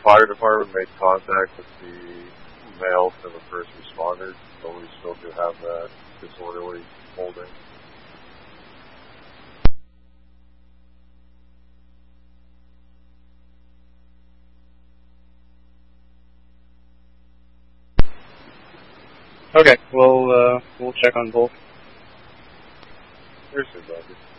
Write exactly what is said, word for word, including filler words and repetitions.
fire department made contact with the mail from the first responders, but we still do have that disorderly holding. Okay, we'll uh, we'll check on both. Here's your budget.